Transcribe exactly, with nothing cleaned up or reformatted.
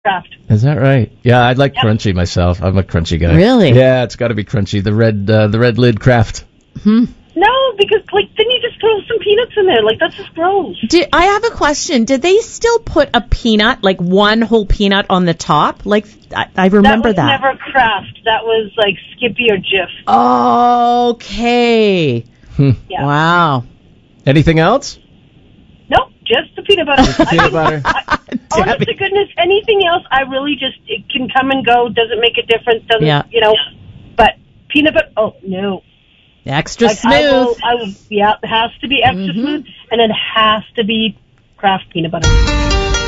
Kraft. Is that right? Yeah, I'd like Yep. crunchy myself. I'm a crunchy guy. Really? Yeah, it's got to be crunchy. The red, uh, the red lid Kraft. Hmm. No, because like then you just throw some peanuts in there. Like that's just gross. Did, I have a question. Did they still put a peanut, like one whole peanut on the top? Like, I, I remember that. Was that. never Kraft. That was like Skippy or Jif. Okay. Hmm. Yeah. Wow. Anything else? Nope, just the peanut butter. The peanut butter. Honest to goodness, anything else, I really just, it can come and go, doesn't make a difference, doesn't, Yeah. you know, but peanut butter, oh, no. Extra Like, smooth. I will, I will, yeah, it has to be extra Mhm. smooth, and it has to be Kraft peanut butter.